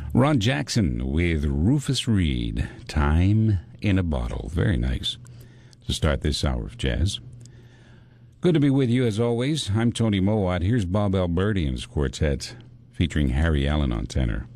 Ron Jackson with Rufus Reed, Time in a Bottle. Very nice to start this hour of jazz. Good to be with you as always. I'm Tony Mowat. Here's Bob Alberti and his quartet featuring Harry Allen on tenor.